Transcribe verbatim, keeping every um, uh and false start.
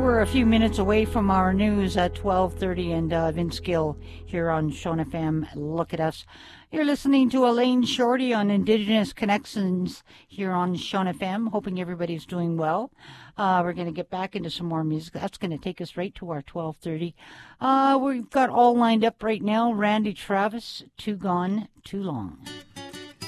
we're a few minutes away from our news at twelve thirty, and uh, Vince Gill here on Shone F M. Look at us. You're listening to Elaine Shorty on Indigenous Connections here on Shone F M. Hoping everybody's doing well. Uh, we're going to get back into some more music. That's going to take us right to our twelve thirty. Uh, we've got all lined up right now. Randy Travis, Too Gone, Too Long.